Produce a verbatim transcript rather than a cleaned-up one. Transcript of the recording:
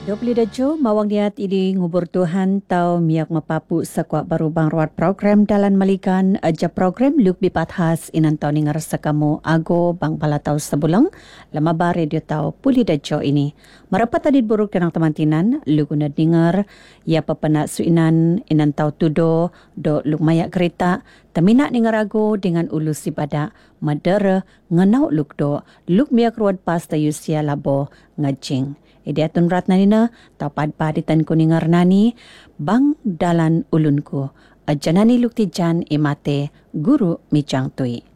Dua puluh dajo mawang niat ini ngubur Tuhan tau miak mapapu sakwak baru bang ruat program dalan malikan aja program luk bipathas inan tau ningar sakamu ago bang pala tau sebulang lama bar radio tau puli dajo ini. Marapat adit buruk kenang temantinan luk guna dengar ya papana suinan inan tau tudo do luk mayak kereta tamina ningar ago dengan ulus ibadah madara nganau luk do luk miak ruat pas tayusia labo ngajing. Idiatun rat nanina, tapad paditan kuningar nani, bang dalan ulunku. Ajanani lukti jan imate, guru mijang tui.